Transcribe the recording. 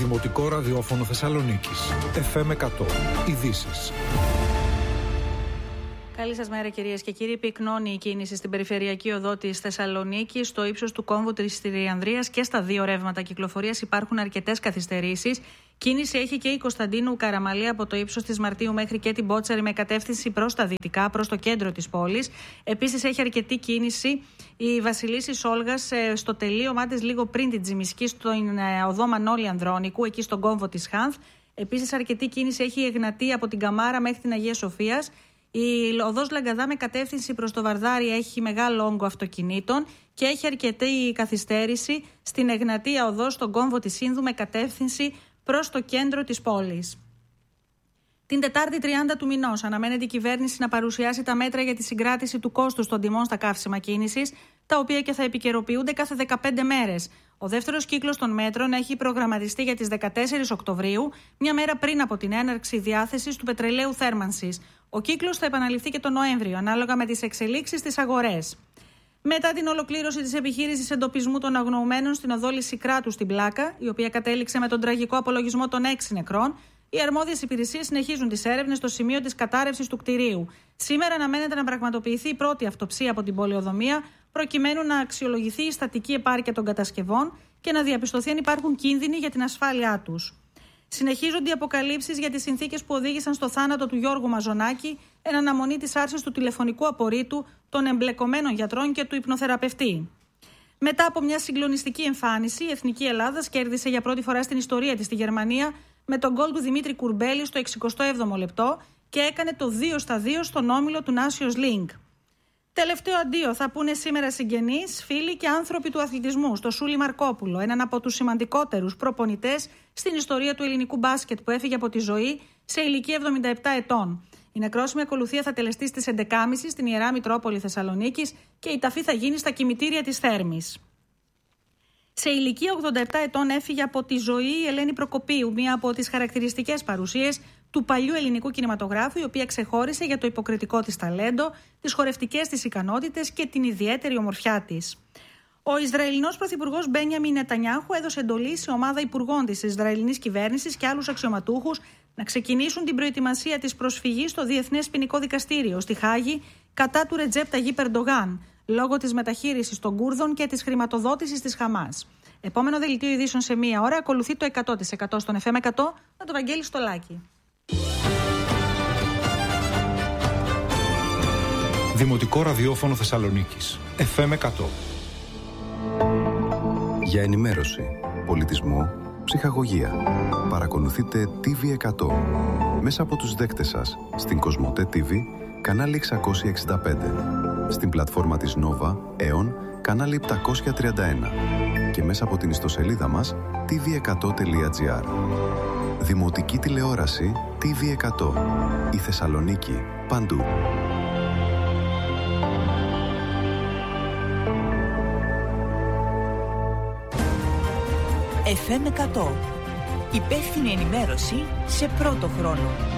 Δημοτικό Ραδιόφωνο Θεσσαλονίκης. FM 100. Ειδήσεις. Καλή σας μέρα, κυρίες και κύριοι. Πυκνώνει η κίνηση στην περιφερειακή οδό της Θεσσαλονίκης, στο ύψος του κόμβου της Τριανδρίας και στα δύο ρεύματα κυκλοφορίας υπάρχουν αρκετές καθυστερήσεις. Κίνηση έχει και η Κωνσταντίνου Καραμαλή από το ύψος της Μαρτίου μέχρι και την Μπότσαρη με κατεύθυνση προς τα δυτικά, προς το κέντρο της πόλης. Επίσης έχει αρκετή κίνηση η Βασιλίσσης Όλγας στο τελείωμά της λίγο πριν την Τζιμισκή, στην οδό Μανώλη Ανδρώνικου, εκεί στον κόμβο της Χάνθ. Επίσης αρκετή κίνηση έχει η Εγνατία από την Καμάρα μέχρι την Αγία Σοφίας. Η οδός Λαγκαδά με κατεύθυνση προς το Βαρδάρι έχει μεγάλο όγκο αυτοκινήτων και έχει αρκετή καθυστέρηση στην Εγνατία οδό στον κόμβο της Σύνδου με κατεύθυνση προς το κέντρο της πόλης. Την Τετάρτη 30 του μηνός αναμένεται η κυβέρνηση να παρουσιάσει τα μέτρα για τη συγκράτηση του κόστους των τιμών στα καύσιμα κίνησης, τα οποία και θα επικαιροποιούνται κάθε 15 μέρες. Ο δεύτερος κύκλος των μέτρων έχει προγραμματιστεί για τις 14 Οκτωβρίου, μια μέρα πριν από την έναρξη διάθεσης του πετρελαίου θέρμανσης. Ο κύκλος θα επαναληφθεί και τον Νοέμβριο, ανάλογα με τις εξελίξεις στις αγορές. Μετά την ολοκλήρωση της επιχείρησης εντοπισμού των αγνοωμένων στην οδό Λυσικράτου στην Πλάκα, η οποία κατέληξε με τον τραγικό απολογισμό των 6 νεκρών, οι αρμόδιες υπηρεσίες συνεχίζουν τις έρευνες στο σημείο της κατάρρευσης του κτηρίου. Σήμερα αναμένεται να πραγματοποιηθεί η πρώτη αυτοψία από την πολεοδομία, προκειμένου να αξιολογηθεί η στατική επάρκεια των κατασκευών και να διαπιστωθεί αν υπάρχουν κίνδυνοι για την ασφάλειά τους. Συνεχίζονται οι αποκαλύψεις για τις συνθήκες που οδήγησαν στο θάνατο του Γιώργου Μαζονάκη, εν αναμονή της άρσης του τηλεφωνικού απορρίτου των εμπλεκομένων γιατρών και του υπνοθεραπευτή. Μετά από μια συγκλονιστική εμφάνιση, η Εθνική Ελλάδας κέρδισε για πρώτη φορά στην ιστορία της στη Γερμανία με τον γκολ του Δημήτρη Κουρμπέλη στο 67ο λεπτό και έκανε το 2-2 στον όμιλο του Nations League. Τελευταίο αντίο θα πούνε σήμερα συγγενείς, φίλοι και άνθρωποι του αθλητισμού στο Σούλη Μαρκόπουλο, έναν από τους σημαντικότερους προπονητές στην ιστορία του ελληνικού μπάσκετ που έφυγε από τη ζωή σε ηλικία 77 ετών. Η νεκρόσιμη ακολουθία θα τελεστεί στις 11.30 στην Ιερά Μητρόπολη Θεσσαλονίκης και η ταφή θα γίνει στα κημητήρια της Θέρμης. Σε ηλικία 87 ετών έφυγε από τη ζωή η Ελένη Προκοπίου, μία από τις χαρακτηριστικές παρουσίες του παλιού ελληνικού κινηματογράφου, η οποία ξεχώρισε για το υποκριτικό της ταλέντο, τις χορευτικές της ικανότητες και την ιδιαίτερη ομορφιά της. Ο Ισραηλινός Πρωθυπουργός Μπένιαμιν Νετανιάχου έδωσε εντολή σε ομάδα υπουργών της Ισραηλινής κυβέρνησης και άλλους αξιωματούχους να ξεκινήσουν την προετοιμασία της προσφυγής στο Διεθνές Ποινικό Δικαστήριο στη Χάγη κατά του Ρετζέπ Ταγίπ Ερντογάν, λόγω της μεταχείρισης των Κούρδων και της χρηματοδότησης της Χαμάς. Επόμενο δελτίο ειδήσεων σε μία ώρα, ακολουθεί το 100% στον FM 100 με τον Βαγγέλη Στολάκη. Δημοτικό Ραδιόφωνο Θεσσαλονίκης. FM 100. Για ενημέρωση, πολιτισμό, ψυχαγωγία. Παρακολουθείτε TV100 μέσα από τους δέκτες σας στην Κοσμοτέ TV, κανάλι 665, στην πλατφόρμα της Nova, Aeon, κανάλι 731 και μέσα από την ιστοσελίδα μας tv100.gr. Δημοτική τηλεόραση TV100. Η Θεσσαλονίκη παντού. FM 100. Υπεύθυνη ενημέρωση σε πρώτο χρόνο.